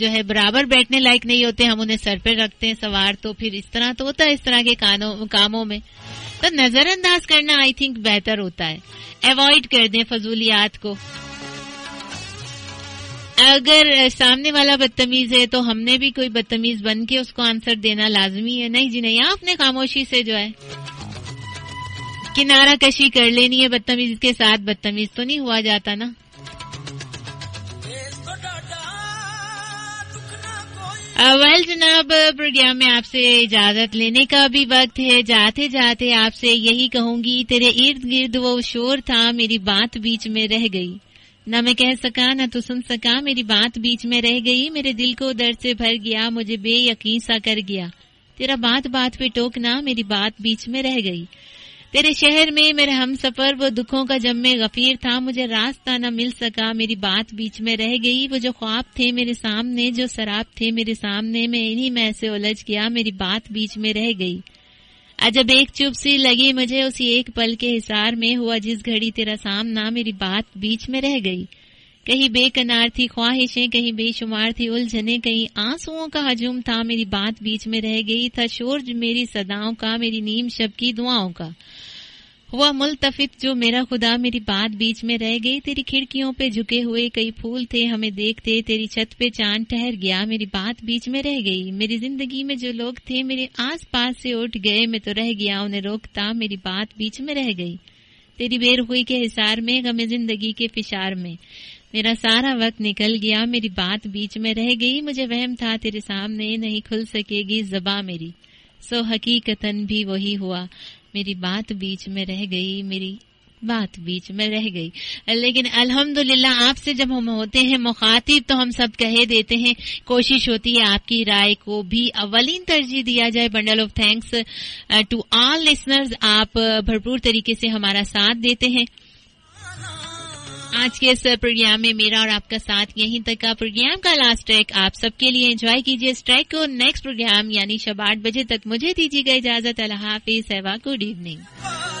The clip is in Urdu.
جو ہے برابر بیٹھنے لائق نہیں ہوتے, ہم انہیں سر پہ رکھتے ہیں سوار, تو پھر اس طرح تو ہوتا ہے اس طرح کے کاموں میں. تو نظر انداز کرنا آئی تھنک بہتر ہوتا ہے, ایوائڈ کر دیں فضولیات کو. اگر سامنے والا بدتمیز ہے تو ہم نے بھی کوئی بدتمیز بن کے اس کو آنسر دینا لازمی ہے؟ نہیں جی نہیں, آپ نے خاموشی سے جو ہے کنارہ کشی کر لینی ہے بدتمیز کے ساتھ. بدتمیز تو نہیں ہوا جاتا نا. ویل جناب, پروگرام میں آپ سے اجازت لینے کا بھی وقت ہے. جاتے جاتے آپ سے یہی کہوں گی, تیرے ارد گرد وہ شور تھا, میری بات بیچ میں رہ گئی. نہ میں کہہ سکا نہ تو سن سکا, میری بات بیچ میں رہ گئی. میرے دل کو درد سے بھر گیا, مجھے بے یقین سا کر گیا. تیرا بات بات پہ ٹوکنا, میری بات بیچ میں رہ گئی. تیرے شہر میں میرے ہم سفر, وہ دکھوں کا جم میں غفیر تھا, مجھے راستہ نہ مل سکا, میری بات بیچ میں رہ گئی. وہ جو خواب تھے میرے سامنے, جو سراب تھے میرے سامنے, میں انہی میں سے الجھ گیا, میری بات بیچ میں رہ گئی. عجب ایک چپ سی لگی مجھے اسی ایک پل کے حصار میں, ہوا جس گھڑی تیرا سامنا, میری بات بیچ میں رہ گئی. کہیں بے کنار تھی خواہشیں, کہیں بے شمار تھی الجھنیں, کہیں آنسوؤں کا ہجوم تھا, میری بات بیچ میں رہ گئی. تھا شور میری صداؤں کا, میری نیم شب کی دعاؤں کا, ہوا ملتفت جو میرا خدا, میری بات بیچ میں رہ گئی. تیری کھڑکیوں پہ جھکے ہوئے کئی پھول تھے ہمیں دیکھتے, تیری چھت پہ چاند ٹھہر گیا, میری بات بیچ میں رہ گئی. میری زندگی میں جو لوگ تھے میرے آس پاس سے اٹھ گئے, میں تو رہ گیا انہیں روکتا, میری بات بیچ میں رہ گئی. تیری بے رخی کے حصار میں, غم زندگی کے فشار میں, میرا سارا وقت نکل گیا, میری بات بیچ میں رہ گئی. مجھے وہم تھا تیرے سامنے نہیں کھل سکے گی زباں میری, سو حقیقتاً بھی وہی ہوا, میری بات بیچ میں رہ گئی, میری بات بیچ میں رہ گئی. لیکن الحمدللہ آپ سے جب ہم ہوتے ہیں مخاطب تو ہم سب کہہ دیتے ہیں, کوشش ہوتی ہے آپ کی رائے کو بھی اولین ترجیح دیا جائے. Bundle of thanks to all listeners, آپ بھرپور طریقے سے ہمارا ساتھ دیتے ہیں. آج کے اس پروگرام میں میرا اور آپ کا ساتھ یہیں تک کا. پروگرام کا لاسٹ ٹریک آپ سب کے لیے انجوائے کیجیے. اس ٹریک کو نیکسٹ پروگرام یعنی شب 8 بجے تک مجھے دیجیے گا اجازت. اللہ حافظ, ہیو اے گڈ ایوننگ.